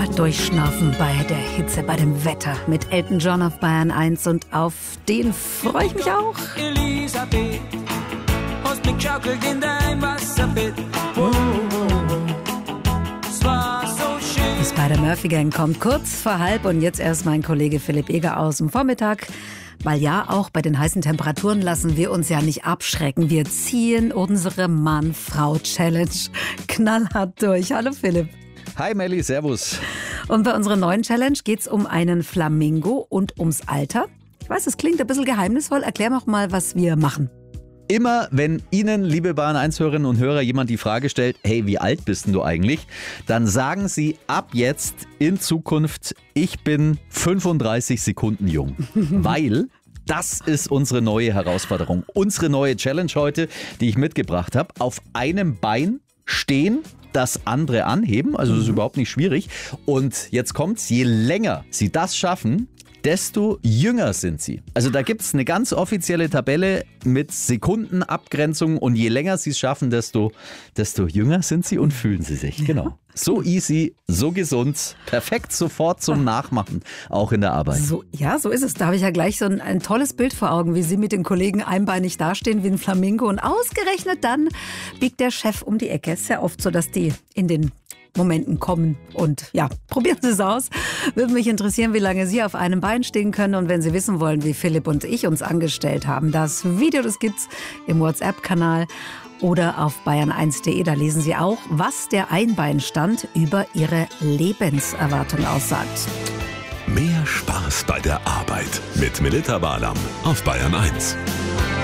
durchschnaufen bei der Hitze, bei dem Wetter mit Elton John auf Bayern 1 und auf den freue ich mich auch. Elisabeth, hast mich geschaukelt in dein Wasserbett. Es war so schön. Die Spider-Murphy-Gang kommt kurz vor halb und jetzt erst mein Kollege Philipp Eger aus dem Vormittag. Weil ja, auch bei den heißen Temperaturen lassen wir uns ja nicht abschrecken. Wir ziehen unsere Mann-Frau-Challenge knallhart durch. Hallo Philipp. Hi Melli, servus. Und bei unserer neuen Challenge geht es um einen Flamingo und ums Alter. Ich weiß, es klingt ein bisschen geheimnisvoll. Erklär doch mal, was wir machen. Immer wenn Ihnen, liebe Bayern 1-Hörerinnen und Hörer, jemand die Frage stellt, hey, wie alt bist denn du eigentlich? Dann sagen Sie ab jetzt in Zukunft, ich bin 35 Sekunden jung. Weil das ist unsere neue Herausforderung. Unsere neue Challenge heute, die ich mitgebracht habe. Auf einem Bein stehen, das andere anheben. Also das ist überhaupt nicht schwierig. Und jetzt kommt's, je länger Sie das schaffen, desto jünger sind sie. Also da gibt es eine ganz offizielle Tabelle mit Sekundenabgrenzung und je länger sie es schaffen, desto jünger sind sie und fühlen sie sich. Genau. So easy, so gesund, perfekt sofort zum Nachmachen, auch in der Arbeit. So ist es. Da habe ich ja gleich so ein tolles Bild vor Augen, wie Sie mit den Kollegen einbeinig dastehen wie ein Flamingo und ausgerechnet dann biegt der Chef um die Ecke. Es ist ja oft so, dass die in den Momenten kommen. Und ja, probieren Sie es aus. Würde mich interessieren, wie lange Sie auf einem Bein stehen können. Und wenn Sie wissen wollen, wie Philipp und ich uns angestellt haben, das Video, das gibt's im WhatsApp-Kanal oder auf bayern1.de. Da lesen Sie auch, was der Einbeinstand über Ihre Lebenserwartung aussagt. Mehr Spaß bei der Arbeit mit Melita Barlam auf Bayern 1.